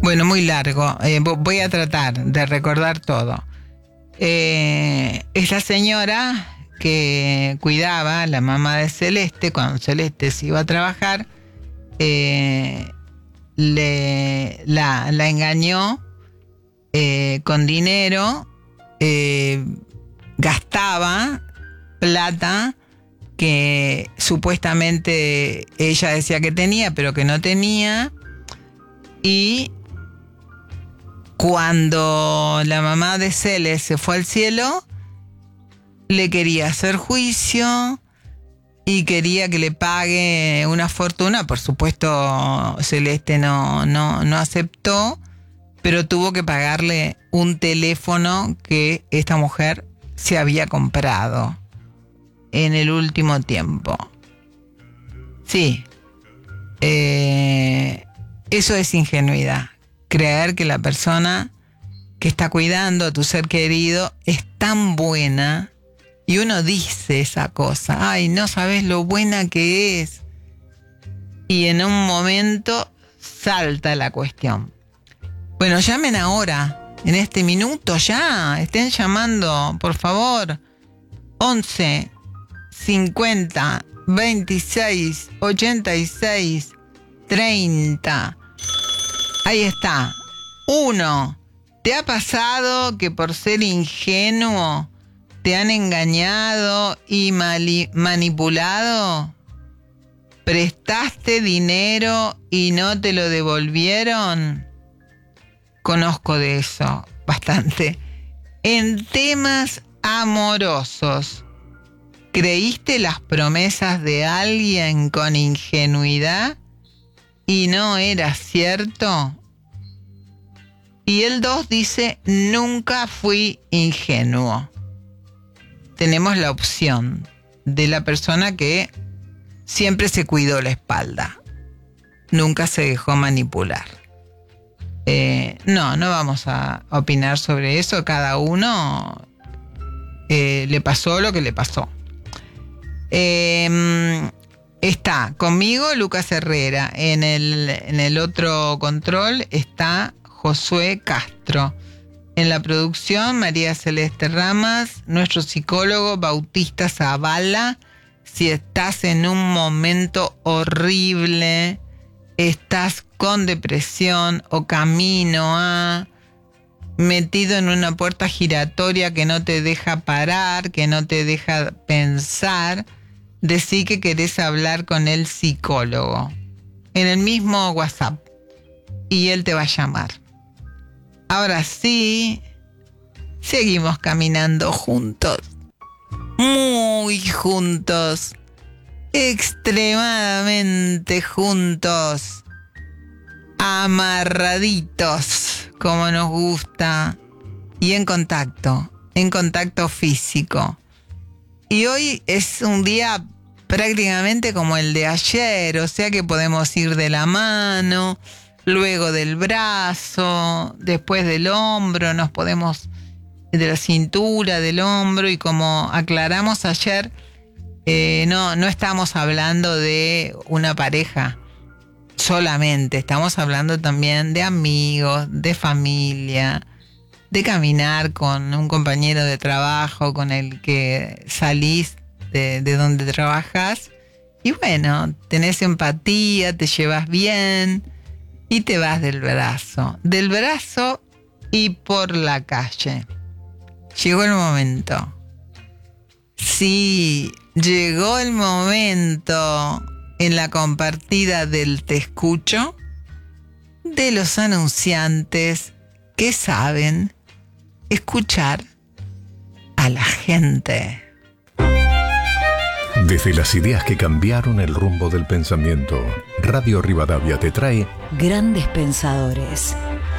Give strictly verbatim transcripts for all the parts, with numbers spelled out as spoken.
Bueno, muy largo. Eh, voy a tratar de recordar todo. Eh, es la señora que cuidaba a la mamá de Celeste cuando Celeste se iba a trabajar. Eh, le, la, la engañó eh, con dinero, eh, gastaba plata que supuestamente ella decía que tenía, pero que no tenía. Y cuando la mamá de Cele se fue al cielo, le quería hacer juicio y quería que le pague una fortuna. Por supuesto, Celeste no, no, no aceptó, pero tuvo que pagarle un teléfono que esta mujer se había comprado en el último tiempo. Sí, eh, eso es ingenuidad. Creer que la persona que está cuidando a tu ser querido es tan buena. Y uno dice esa cosa, ay, no sabes lo buena que es. Y en un momento salta la cuestión. Bueno, llamen ahora, en este minuto ya, estén llamando, por favor. once, cincuenta, veintiséis, ochenta y seis, treinta. Ahí está. Uno, ¿te ha pasado que por ser ingenuo te han engañado y mali- manipulado? ¿Prestaste dinero y no te lo devolvieron? Conozco de eso bastante. En temas amorosos, ¿creíste las promesas de alguien con ingenuidad y no era cierto? Y el dos dice, nunca fui ingenuo. Tenemos la opción de la persona que siempre se cuidó la espalda. Nunca se dejó manipular. Eh, no, no vamos a opinar sobre eso. Cada uno eh, le pasó lo que le pasó. Eh, está conmigo Lucas Herrera. En el, en el otro control está Josué Castro. En la producción, María Celeste Ramas, nuestro psicólogo Bautista Zavala. Si estás en un momento horrible, estás con depresión o camino a, metido en una puerta giratoria que no te deja parar, que no te deja pensar, decí que querés hablar con el psicólogo. En el mismo WhatsApp. Y él te va a llamar. Ahora sí, seguimos caminando juntos, muy juntos, extremadamente juntos, amarraditos, como nos gusta, y en contacto, en contacto físico. Y hoy es un día prácticamente como el de ayer, o sea que podemos ir de la mano, luego del brazo, después del hombro, nos podemos, de la cintura, del hombro, y como aclaramos ayer, eh, no, no estamos hablando de una pareja solamente, estamos hablando también de amigos, de familia, de caminar con un compañero de trabajo con el que salís de, de donde trabajas, y bueno, tenés empatía, te llevas bien, y te vas del brazo, del brazo y por la calle. Llegó el momento. Sí, llegó el momento en la compartida del Te Escucho de los anunciantes que saben escuchar a la gente. Desde las ideas que cambiaron el rumbo del pensamiento, Radio Rivadavia te trae Grandes Pensadores.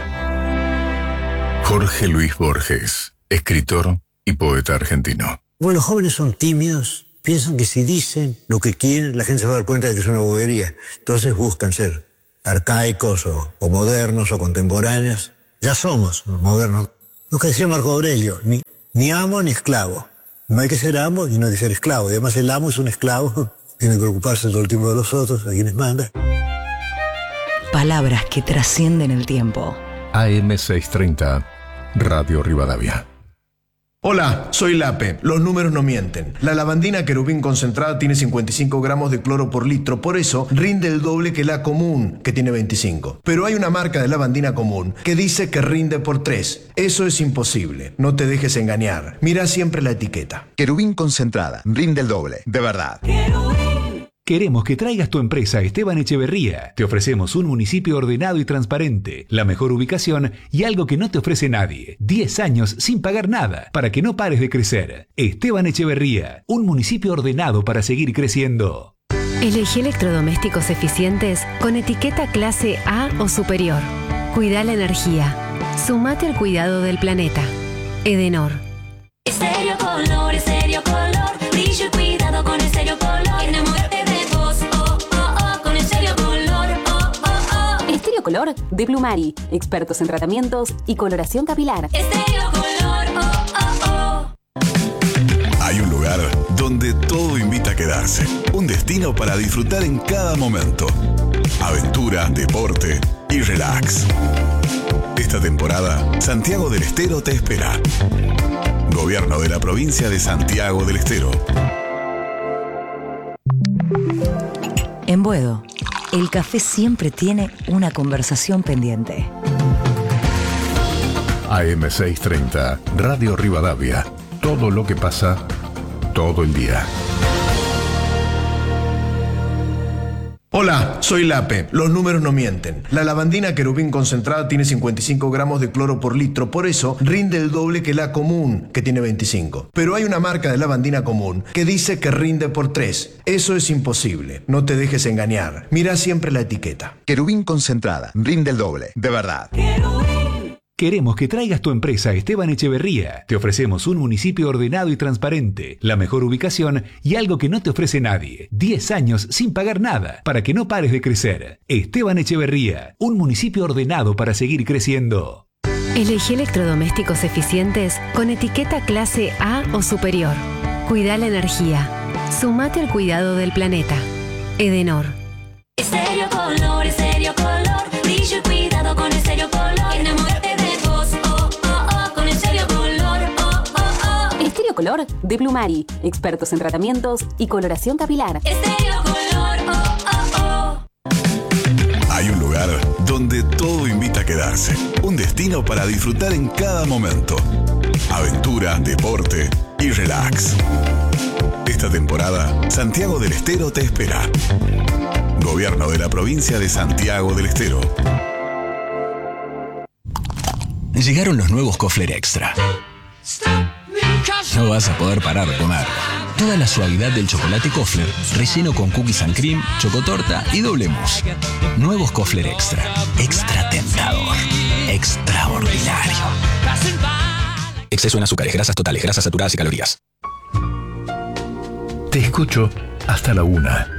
Jorge Luis Borges, escritor y poeta argentino. Bueno, los jóvenes son tímidos, piensan que si dicen lo que quieren, la gente se va a dar cuenta de que es una bobería. Entonces buscan ser arcaicos o, o modernos o contemporáneos. Ya somos modernos. Lo que decía Marco Aurelio, ni, ni amo ni esclavo. No hay que ser amo y no hay que ser esclavo. Y además el amo es un esclavo, tiene que preocuparse todo el tiempo de los otros, a quienes manda. Palabras que trascienden el tiempo. A M seiscientos treinta, Radio Rivadavia. Hola, soy Lape. Los números no mienten. La lavandina querubín concentrada tiene cincuenta y cinco gramos de cloro por litro, por eso rinde el doble que la común, que tiene veinticinco. Pero hay una marca de lavandina común que dice que rinde por tres. Eso es imposible. No te dejes engañar. Mira siempre la etiqueta. Querubín concentrada. Rinde el doble. De verdad. Queremos que traigas tu empresa a Esteban Echeverría. Te ofrecemos un municipio ordenado y transparente, la mejor ubicación y algo que no te ofrece nadie. diez años sin pagar nada, para que no pares de crecer. Esteban Echeverría, un municipio ordenado para seguir creciendo. Elegí electrodomésticos eficientes con etiqueta clase A o superior. Cuida la energía. Sumate al cuidado del planeta. Edenor. Estéreo Color, Estéreo Color. Brillo y cuidado con Estéreo Color. Enamórate de vos, oh, oh, oh, con Estéreo Color, oh, oh, oh. Estéreo Color de Plumari. Expertos en tratamientos y coloración capilar. Estéreo Color, oh, oh, oh. Hay un lugar donde todo invita a quedarse. Un destino para disfrutar en cada momento. Aventura, deporte y relax. Esta temporada, Santiago del Estero te espera. Gobierno de la provincia de Santiago del Estero. En Boedo, el café siempre tiene una conversación pendiente. A M seiscientos treinta, Radio Rivadavia. Todo lo que pasa, todo el día. Hola, soy Lape. Los números no mienten. La lavandina querubín concentrada tiene cincuenta y cinco gramos de cloro por litro, por eso rinde el doble que la común, que tiene veinticinco. Pero hay una marca de lavandina común que dice que rinde por tres. Eso es imposible. No te dejes engañar. Mira siempre la etiqueta. Querubín concentrada. Rinde el doble. De verdad. Queremos que traigas tu empresa a Esteban Echeverría. Te ofrecemos un municipio ordenado y transparente, la mejor ubicación y algo que no te ofrece nadie. diez años sin pagar nada, para que no pares de crecer. Esteban Echeverría, un municipio ordenado para seguir creciendo. Elegí electrodomésticos eficientes con etiqueta clase A o superior. Cuida la energía. Sumate al cuidado del planeta. Edenor. Estéreo Color, Estéreo Color. Brillo y cuidado con Estéreo Color. Enamórate de vos, oh, oh, oh, con Estéreo Color, oh, oh, oh. Estéreo Color de Plumari. Expertos en tratamientos y coloración capilar. Estéreo Color, oh, oh, oh. Hay un lugar donde todo invita a quedarse. Un destino para disfrutar en cada momento. Aventura, deporte y relax. Esta temporada, Santiago del Estero te espera. Gobierno de la provincia de Santiago del Estero. Llegaron los nuevos Kofler Extra. No vas a poder parar de comer. Toda la suavidad del chocolate Kofler, relleno con cookies and cream, chocotorta y doble mousse. Nuevos Kofler Extra. Extra tentador. Extraordinario. Exceso en azúcares, grasas totales, grasas saturadas y calorías. Te escucho hasta la una.